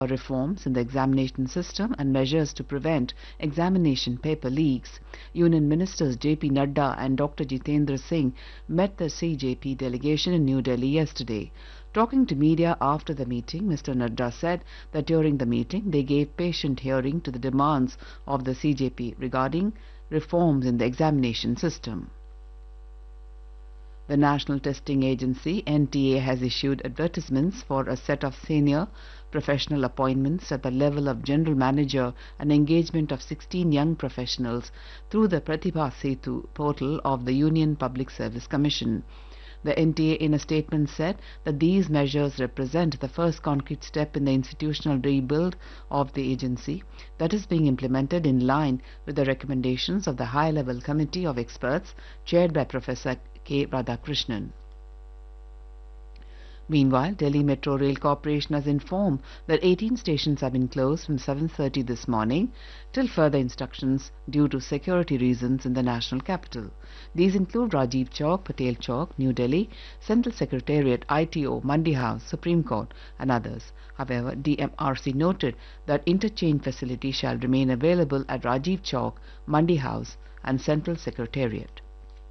reforms in the examination system and measures to prevent examination paper leaks. Union Ministers J.P. Nadda and Dr. Jitendra Singh met the CJP delegation in New Delhi yesterday. Talking to media after the meeting, Mr. Nadda said that during the meeting they gave patient hearing to the demands of the CJP regarding reforms in the examination system. The National Testing Agency (NTA) has issued advertisements for a set of senior professional appointments at the level of General Manager and engagement of 16 young professionals through the Pratibha Setu portal of the Union Public Service Commission. The NTA in a statement said that these measures represent the first concrete step in the institutional rebuild of the agency that is being implemented in line with the recommendations of the high-level committee of experts chaired by Professor K. Radhakrishnan. Meanwhile, Delhi Metro Rail Corporation has informed that 18 stations have been closed from 7:30 this morning till further instructions due to security reasons in the national capital. These include Rajiv Chowk, Patel Chowk, New Delhi, Central Secretariat, ITO, Mandi House, Supreme Court and others. However, DMRC noted that interchange facility shall remain available at Rajiv Chowk, Mandi House and Central Secretariat.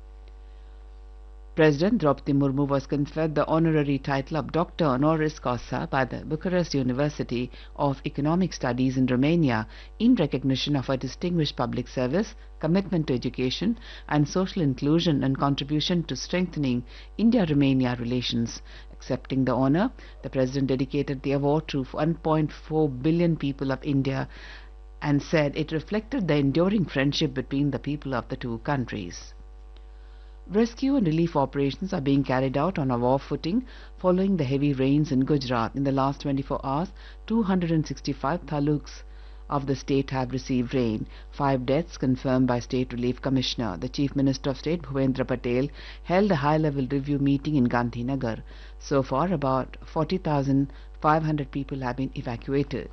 President Draupadi Murmu was conferred the honorary title of Doctor Honoris Causa by the Bucharest University of Economic Studies in Romania in recognition of her distinguished public service, commitment to education and social inclusion and contribution to strengthening India-Romania relations. Accepting the honor, the President dedicated the award to 1.4 billion people of India and said it reflected the enduring friendship between the people of the two countries. Rescue and relief operations are being carried out on a war footing following the heavy rains in Gujarat. In the last 24 hours, 265 taluks of the state have received rain. 5 deaths confirmed by State Relief Commissioner. The Chief Minister of State, Bhupendra Patel, held a high-level review meeting in Gandhinagar. So far, about 40,500 people have been evacuated.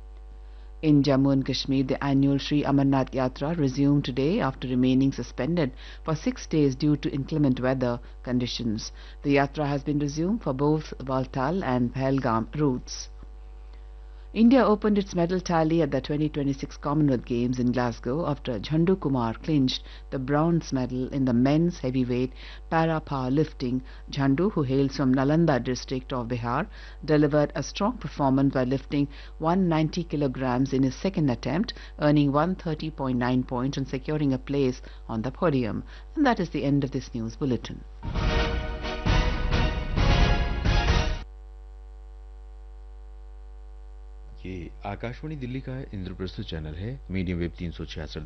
In Jammu and Kashmir, the annual Sri Amarnath Yatra resumed today after remaining suspended for 6 days due to inclement weather conditions. The Yatra has been resumed for both Baltal and Pahalgam routes. India opened its medal tally at the 2026 Commonwealth Games in Glasgow after Jhandu Kumar clinched the bronze medal in the men's heavyweight para-powerlifting. Jhandu, who hails from Nalanda district of Bihar, delivered a strong performance by lifting 190 kilograms in his second attempt, earning 130.9 points and securing a place on the podium. And that is the end of this news bulletin. ये आकाशवाणी दिल्ली का Indraprastha channel है। Medium wave 366